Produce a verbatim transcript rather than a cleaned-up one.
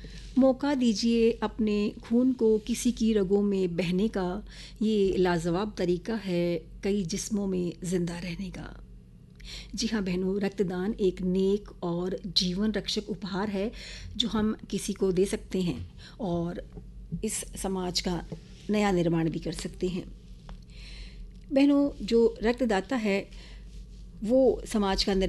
मौका दीजिए अपने खून को किसी की रगों में बहने का, ये लाजवाब तरीका है कई जिस्मों में ज़िंदा रहने का। जी हाँ बहनों, रक्तदान एक नेक और जीवन रक्षक उपहार है जो हम किसी को दे सकते हैं और इस समाज का नया निर्माण भी कर सकते हैं। बहनों, जो रक्तदाता है वो समाज का